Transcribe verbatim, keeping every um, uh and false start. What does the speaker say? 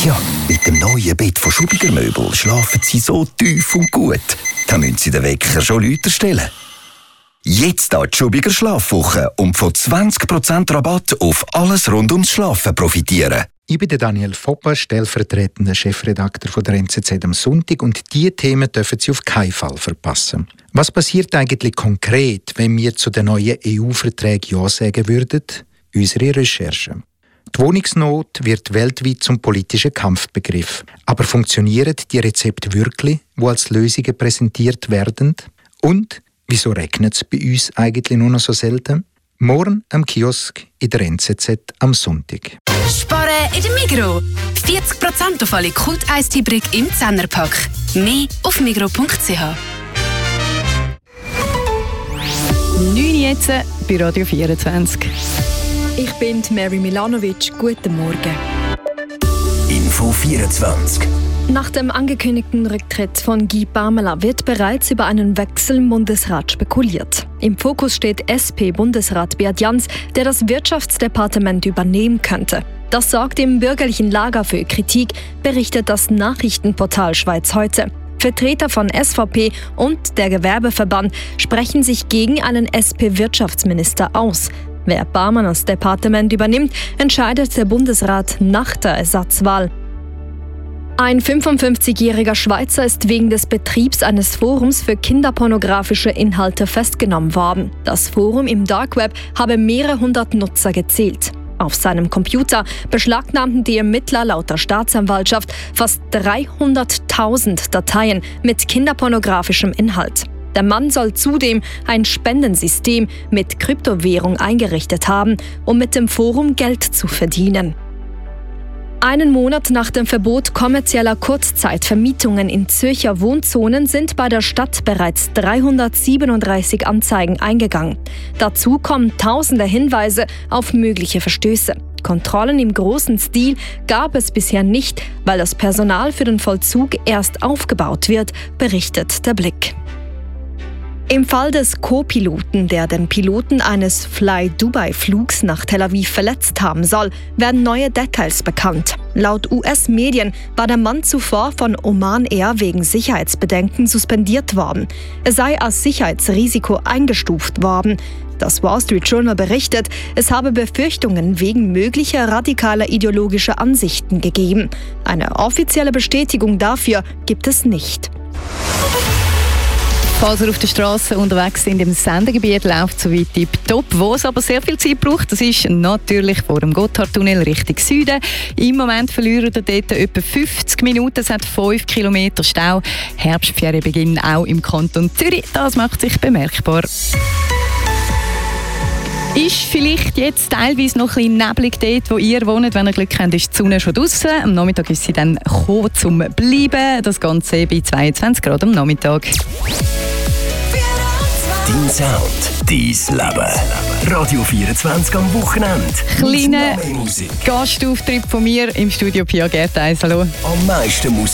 Tja, mit dem neuen Bett von Schubiger Möbel schlafen Sie so tief und gut. Da müssen Sie den Wecker schon lauter stellen. Jetzt da die Schubiger Schlafwoche und von zwanzig Prozent Rabatt auf alles rund ums Schlafen profitieren. Ich bin Daniel Fopper, stellvertretender Chefredakteur von der N Z Z am Sonntag, und diese Themen dürfen Sie auf keinen Fall verpassen. Was passiert eigentlich konkret, wenn wir zu den neuen E U-Verträgen Ja sagen würden? Unsere Recherche. Die Wohnungsnot wird weltweit zum politischen Kampfbegriff. Aber funktionieren die Rezepte wirklich, die als Lösungen präsentiert werden? Und wieso regnet es bei uns eigentlich nur noch so selten? Morgen am Kiosk in der N Z Z am Sonntag. Sparen in der Migros. vierzig Prozent auf alle Kult-Eistee-Brick im Zehnerpack. Mehr auf migros punkt c h. neun jetzt bei Radio vierundzwanzig. Ich bin Mary Milanovic. Guten Morgen. Info vierundzwanzig. Nach dem angekündigten Rücktritt von Guy Parmelin wird bereits über einen Wechsel im Bundesrat spekuliert. Im Fokus steht S P-Bundesrat Beat Jans, der das Wirtschaftsdepartement übernehmen könnte. Das sorgt im bürgerlichen Lager für Kritik, berichtet das Nachrichtenportal Schweiz heute. Vertreter von S V P und der Gewerbeverband sprechen sich gegen einen S P-Wirtschaftsminister aus. Wer Parmelins Departement übernimmt, entscheidet der Bundesrat nach der Ersatzwahl. Ein fünfundfünfzigjähriger Schweizer ist wegen des Betriebs eines Forums für kinderpornografische Inhalte festgenommen worden. Das Forum im Dark Web habe mehrere hundert Nutzer gezählt. Auf seinem Computer beschlagnahmten die Ermittler laut der Staatsanwaltschaft fast dreihunderttausend Dateien mit kinderpornografischem Inhalt. Der Mann soll zudem ein Spendensystem mit Kryptowährung eingerichtet haben, um mit dem Forum Geld zu verdienen. Einen Monat nach dem Verbot kommerzieller Kurzzeitvermietungen in Zürcher Wohnzonen sind bei der Stadt bereits dreihundertsiebenunddreißig Anzeigen eingegangen. Dazu kommen tausende Hinweise auf mögliche Verstöße. Kontrollen im großen Stil gab es bisher nicht, weil das Personal für den Vollzug erst aufgebaut wird, berichtet der Blick. Im Fall des Co-Piloten, der den Piloten eines Fly-Dubai-Flugs nach Tel Aviv verletzt haben soll, werden neue Details bekannt. Laut U S-Medien war der Mann zuvor von Oman Air wegen Sicherheitsbedenken suspendiert worden. Er sei als Sicherheitsrisiko eingestuft worden. Das Wall Street Journal berichtet, es habe Befürchtungen wegen möglicher radikaler ideologischer Ansichten gegeben. Eine offizielle Bestätigung dafür gibt es nicht. Falls ihr auf der Straße unterwegs sind im Sendegebiet, läuft so weit tipptopp. Wo es aber sehr viel Zeit braucht, das ist natürlich vor dem Gotthardtunnel Richtung Süden. Im Moment verlieren wir dort etwa fünfzig Minuten. Es hat fünf Kilometer Stau. Herbstferien beginnen auch im Kanton Zürich. Das macht sich bemerkbar. Ist vielleicht jetzt teilweise noch ein bisschen neblig dort, wo ihr wohnt. Wenn ihr Glück habt, ist die Sonne schon draussen. Am Nachmittag ist sie dann gekommen, zum Bleiben. Das Ganze bei zweiundzwanzig Grad am Nachmittag. Dein Sound, dein Leben. Radio vierundzwanzig am Wochenende. Kleiner Gastauftritt von mir im Studio Pia Gertheis. Hallo. Am meisten Musik.